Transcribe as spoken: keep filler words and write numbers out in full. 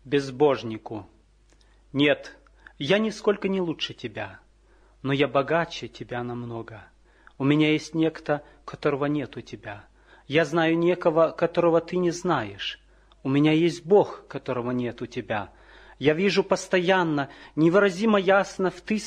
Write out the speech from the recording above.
безбожнику: «Нет, я нисколько не лучше тебя, но я богаче тебя намного. У меня есть некто, которого нет у тебя. Я знаю некого, которого ты не знаешь. У меня есть Бог, которого нет у тебя. Я вижу постоянно, невыразимо ясно в тысячах